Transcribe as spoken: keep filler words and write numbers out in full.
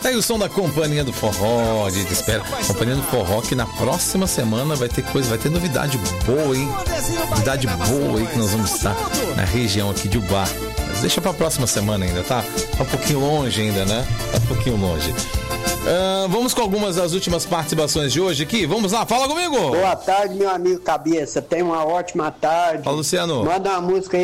Tá aí o som da Companhia do Forró, a gente espera. Companhia do Forró, que na próxima semana vai ter coisa, vai ter novidade boa, hein? Novidade boa aí que nós vamos estar na região aqui de Ubá. Mas deixa pra próxima semana ainda, tá? Tá um pouquinho longe ainda, né? Tá um pouquinho longe. Uh, vamos com algumas das últimas participações de hoje aqui. Vamos lá, fala comigo! Boa tarde, meu amigo Cabeça. Tenha uma ótima tarde. Fala, Luciano. Manda uma música aí